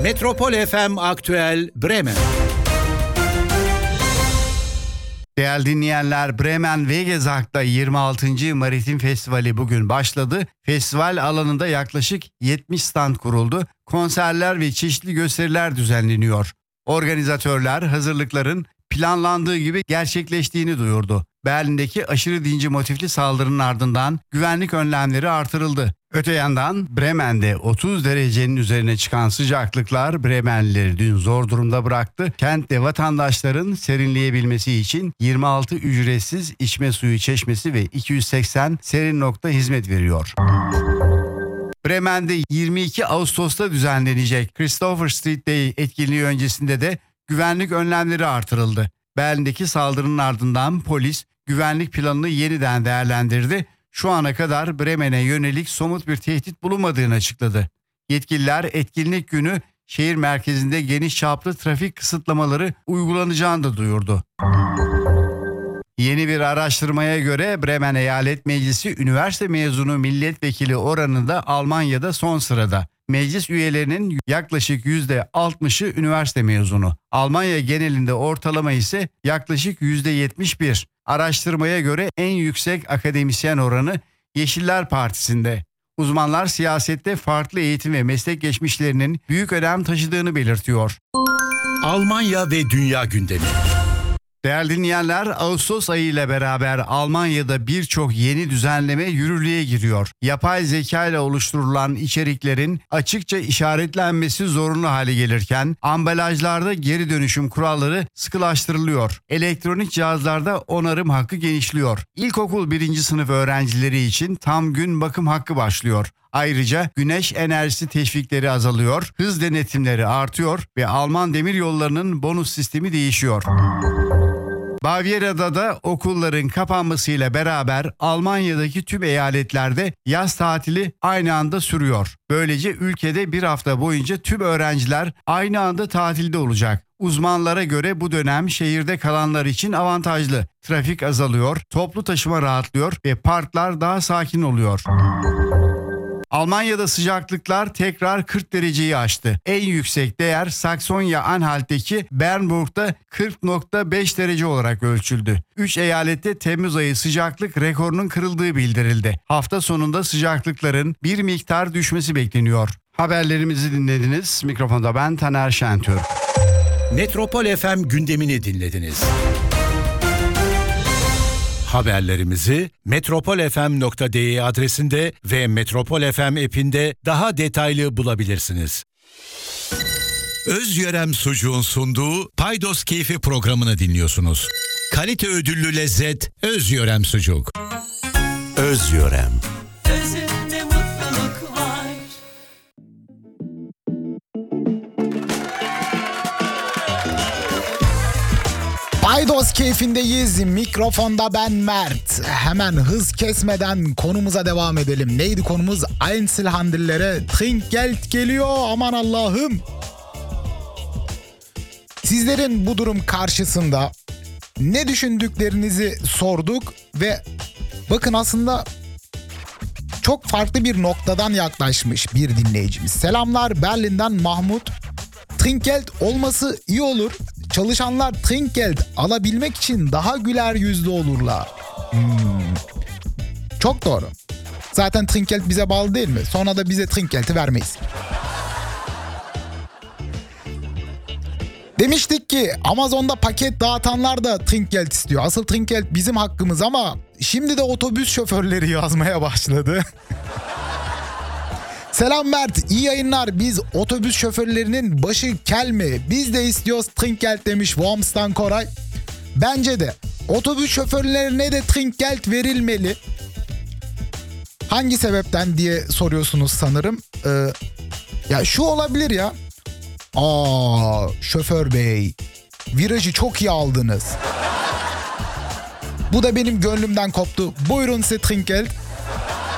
Metropol FM Aktüel Bremen. Değerli dinleyenler, Bremen Wegezak'ta 26. Maritim Festivali bugün başladı. Festival alanında yaklaşık 70 stand kuruldu. Konserler ve çeşitli gösteriler düzenleniyor. Organizatörler hazırlıkların planlandığı gibi gerçekleştiğini duyurdu. Berlin'deki aşırı dinci motifli saldırının ardından güvenlik önlemleri artırıldı. Öte yandan Bremen'de 30 derecenin üzerine çıkan sıcaklıklar Bremenlileri dün zor durumda bıraktı. Kentte vatandaşların serinleyebilmesi için 26 ücretsiz içme suyu çeşmesi ve 280 serin nokta hizmet veriyor. Bremen'de 22 Ağustos'ta düzenlenecek Christopher Street Day etkinliği öncesinde de güvenlik önlemleri artırıldı. Berlin'deki saldırının ardından polis güvenlik planını yeniden değerlendirdi. Şu ana kadar Bremen'e yönelik somut bir tehdit bulunmadığını açıkladı. Yetkililer etkinlik günü şehir merkezinde geniş çaplı trafik kısıtlamaları uygulanacağını da duyurdu. Yeni bir araştırmaya göre Bremen Eyalet Meclisi üniversite mezunu milletvekili oranında Almanya'da son sırada. Meclis üyelerinin yaklaşık %60'ı üniversite mezunu. Almanya genelinde ortalama ise yaklaşık %71. Araştırmaya göre en yüksek akademisyen oranı Yeşiller Partisi'nde. Uzmanlar siyasette farklı eğitim ve meslek geçmişlerinin büyük önem taşıdığını belirtiyor. Almanya ve dünya gündemi. Değerli dinleyenler, Ağustos ayı ile beraber Almanya'da birçok yeni düzenleme yürürlüğe giriyor. Yapay zeka ile oluşturulan içeriklerin açıkça işaretlenmesi zorunlu hale gelirken ambalajlarda geri dönüşüm kuralları sıkılaştırılıyor. Elektronik cihazlarda onarım hakkı genişliyor. İlkokul 1. sınıf öğrencileri için tam gün bakım hakkı başlıyor. Ayrıca güneş enerjisi teşvikleri azalıyor, hız denetimleri artıyor ve Alman demiryollarının bonus sistemi değişiyor. Bavyera'da da okulların kapanmasıyla beraber Almanya'daki tüm eyaletlerde yaz tatili aynı anda sürüyor. Böylece ülkede bir hafta boyunca tüm öğrenciler aynı anda tatilde olacak. Uzmanlara göre bu dönem şehirde kalanlar için avantajlı. Trafik azalıyor, toplu taşıma rahatlıyor ve parklar daha sakin oluyor. Almanya'da sıcaklıklar tekrar 40 dereceyi aştı. En yüksek değer Saksonya-Anhalt'teki Bernburg'da 40,5 derece olarak ölçüldü. 3 eyalette Temmuz ayı sıcaklık rekorunun kırıldığı bildirildi. Hafta sonunda sıcaklıkların bir miktar düşmesi bekleniyor. Haberlerimizi dinlediniz. Mikrofonda ben Taner Şentürk. Metropol FM gündemini dinlediniz. Haberlerimizi metropolfm.de adresinde ve Metropol FM app'inde daha detaylı bulabilirsiniz. Özyörem Sucuğun sunduğu Paydos Keyfi programını dinliyorsunuz. Kalite ödüllü lezzet Özyörem Sucuk. Özyörem. Özünde mutluluk var. Paydos keyfindeyiz. Mikrofonda ben Mert. Hemen hız kesmeden konumuza devam edelim. Neydi konumuz? Einzelhandellere Trinkgeld geliyor. Aman Allah'ım. Sizlerin bu durum karşısında ne düşündüklerinizi sorduk ve bakın aslında çok farklı bir noktadan yaklaşmış bir dinleyicimiz. Selamlar Berlin'den Mahmut. Trinkgeld olması iyi olur. Çalışanlar Trinkgeld alabilmek için daha güler yüzlü olurlar. Çok doğru. Zaten Trinkgeld bize bağlı değil mi? Sonra da bize Trinkgeld'i vermeyiz. Demiştik ki Amazon'da paket dağıtanlar da Trinkgeld istiyor. Asıl Trinkgeld bizim hakkımız ama şimdi de otobüs şoförleri yazmaya başladı. Selam Mert, iyi yayınlar. Biz otobüs şoförlerinin başı kel mi? Biz de istiyoruz Trinkgeld demiş Worms'tan Koray. Bence de otobüs şoförlerine de Trinkgeld verilmeli. Hangi sebepten diye soruyorsunuz sanırım. Ya şu olabilir ya. Şoför bey, virajı çok iyi aldınız. Bu da benim gönlümden koptu. Buyurun size Trinkgeld.